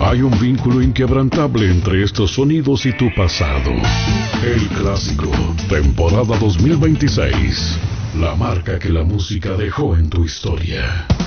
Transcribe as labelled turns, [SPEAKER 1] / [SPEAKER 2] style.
[SPEAKER 1] Hay un vínculo inquebrantable entre estos sonidos y tu pasado. El Clásico, temporada 2026. La marca que la música dejó en tu historia.